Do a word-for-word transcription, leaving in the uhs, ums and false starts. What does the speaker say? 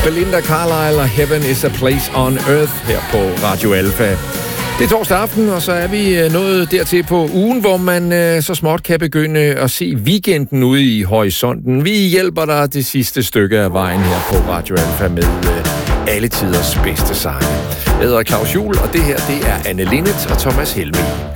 Belinda Carlisle og Heaven is a Place on Earth her på Radio Alpha. Det er torsdag aften, og så er vi nået dertil på ugen, hvor man så småt kan begynde at se weekenden ude i horisonten. Vi hjælper dig det sidste stykke af vejen her på Radio Alpha med alle tiders bedste sange. Jeg hedder Claus Juhl, og det her det er Anne Linnet og Thomas Helmig.